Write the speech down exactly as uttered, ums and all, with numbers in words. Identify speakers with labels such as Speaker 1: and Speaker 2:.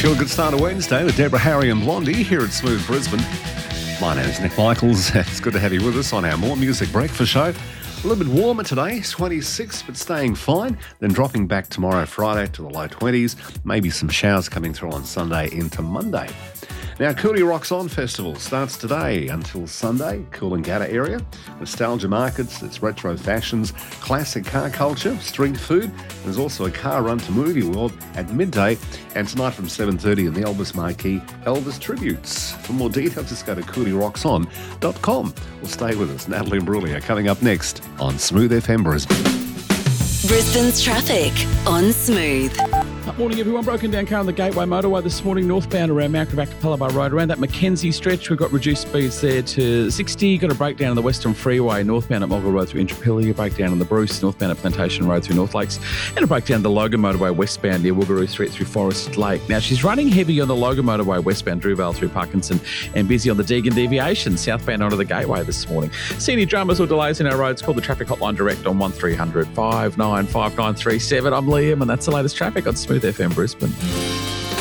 Speaker 1: Feel Good Start of Wednesday with Deborah, Harry and Blondie here at Smooth Brisbane. My name is Nick Michaels. It's good to have you with us on our More Music Breakfast show. A little bit warmer today, twenty-six, but staying fine. Then dropping back tomorrow, Friday, to the low twenties. Maybe some showers coming through on Sunday into Monday. Now, Cooley Rocks On Festival starts today until Sunday, Coolangatta area. Nostalgia markets, there's retro fashions, classic car culture, street food. There's also a car run to Movie World at midday. And tonight from seven thirty in the Elvis Marquee, Elvis Tributes. For more details, just go to cooley rocks on dot com. Well, stay with us. Natalie Imbruglia coming up next on Smooth F M Brisbane.
Speaker 2: Brisbane's traffic on Smooth.
Speaker 3: Morning, everyone. Broken down car on the Gateway Motorway this morning, northbound around Mount Gravatt Capella Road. Around that Mackenzie stretch, we've got reduced speeds there to sixty. Got a breakdown on the Western Freeway, northbound at Moggill Road through Intrapilli. A breakdown on the Bruce, northbound at Plantation Road through North Lakes. And a breakdown on the Logan Motorway westbound near Woogaroo Street through Forest Lake. Now, she's running heavy on the Logan Motorway westbound Drewvale through Parkinson and busy on the Deagon Deviation southbound onto the Gateway this morning. See any dramas or delays in our roads, call the traffic hotline direct on one three hundred, five nine five nine three seven. I'm Liam, and that's the latest traffic on Smooth F M Brisbane.